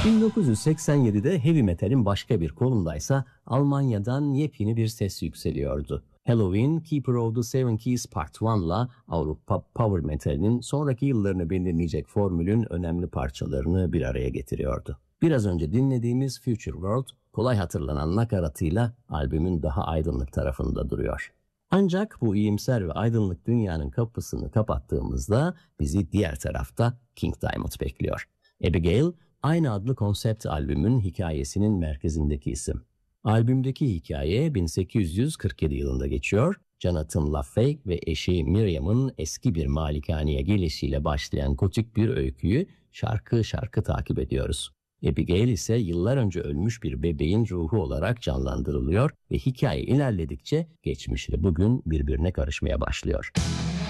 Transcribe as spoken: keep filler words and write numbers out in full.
bin dokuz yüz seksen yedide heavy metal'in başka bir kolundaysa Almanya'dan yepyeni bir ses yükseliyordu. Halloween, Keeper of the Seven Keys Part bir'la Avrupa power metal'in sonraki yıllarını belirleyecek formülün önemli parçalarını bir araya getiriyordu. Biraz önce dinlediğimiz Future World, kolay hatırlanan nakaratıyla albümün daha aydınlık tarafında duruyor. Ancak bu iyimser ve aydınlık dünyanın kapısını kapattığımızda bizi diğer tarafta King Diamond bekliyor. Abigail, aynı adlı konsept albümün hikayesinin merkezindeki isim. Albümdeki hikaye bin sekiz yüz kırk yedi yılında geçiyor. Jonathan LaFay ve eşi Miriam'ın eski bir malikaneye gelişiyle başlayan gotik bir öyküyü şarkı şarkı takip ediyoruz. Abigail ise yıllar önce ölmüş bir bebeğin ruhu olarak canlandırılıyor ve hikaye ilerledikçe geçmişle bugün birbirine karışmaya başlıyor.